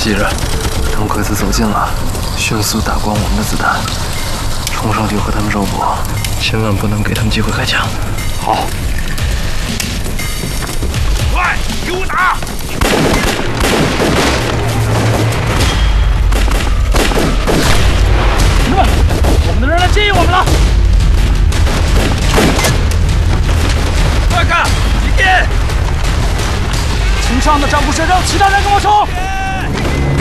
记着，等鬼子走近了，迅速打光我们的子弹，冲上去和他们肉搏，千万不能给他们机会开枪。 好。快，给我打！ 兄弟们，我们的人来接应我们了！ 快看，迎接！ 请上的战步师让其他人跟我冲！